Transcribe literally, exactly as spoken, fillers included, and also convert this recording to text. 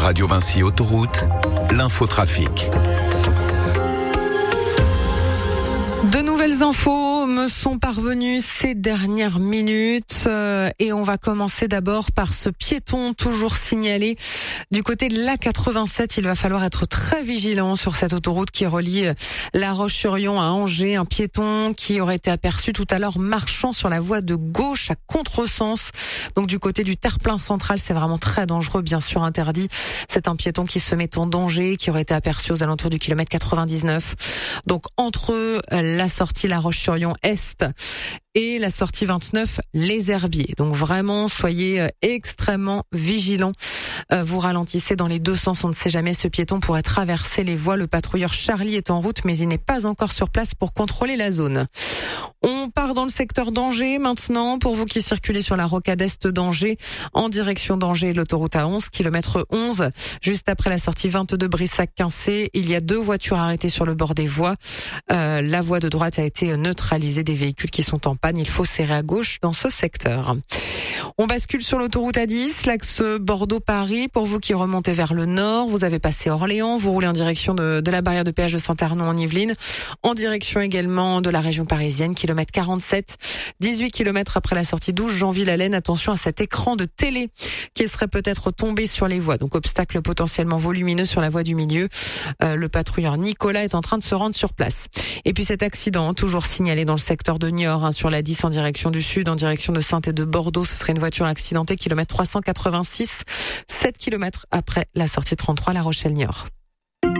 Radio Vinci Autoroute, l'infotrafic. De nouvelles infos me sont parvenues ces dernières minutes euh, et on va commencer d'abord par ce piéton toujours signalé du côté de l'A quatre-vingt-sept. Il va falloir être très vigilant sur cette autoroute qui relie La Roche-sur-Yon à Angers. Un piéton qui aurait été aperçu tout à l'heure marchant sur la voie de gauche à contresens. Donc du côté du terre-plein central, c'est vraiment très dangereux, bien sûr interdit. C'est un piéton qui se met en danger, qui aurait été aperçu aux alentours du kilomètre quatre-vingt-dix-neuf. Donc entre la sortie La Roche-sur-Yon Est et la sortie vingt-neuf Les Herbiers. Donc vraiment, soyez extrêmement vigilants. Euh, vous ralentissez dans les deux sens. On ne sait jamais, ce piéton pourrait traverser les voies. Le patrouilleur Charlie est en route, mais il n'est pas encore sur place pour contrôler la zone. On part dans le secteur d'Angers maintenant. Pour vous qui circulez sur la rocade Est d'Angers, en direction d'Angers, l'autoroute A onze, kilomètre onze, juste après la sortie vingt-deux Brissac-Quincé, il y a deux voitures arrêtées sur le bord des voies. Euh, la voie de droite a été neutralisée, des véhicules qui sont en panne. Il faut serrer à gauche dans ce secteur. On bascule sur l'autoroute A dix, l'axe Bordeaux-Paris. Pour vous qui remontez vers le nord, vous avez passé Orléans, vous roulez en direction de, de la barrière de péage de Saint-Arnaud en Yvelines, en direction également de la région parisienne, kilomètre quarante-sept, dix-huit kilomètres après la sortie douze Jeanville-Allen. Attention à cet écran de télé qui serait peut-être tombé sur les voies. Donc obstacle potentiellement volumineux sur la voie du milieu. Euh, le patrouilleur Nicolas est en train de se rendre sur place. Et puis cet accident, toujours signalé dans le secteur de Niort, hein, sur la dix en direction du sud, en direction de Saintes et de Bordeaux. Ce serait une voiture accidentée, kilomètre trois cent quatre-vingt-six, sept kilomètres après la sortie trente-trois La Rochelle-Niort.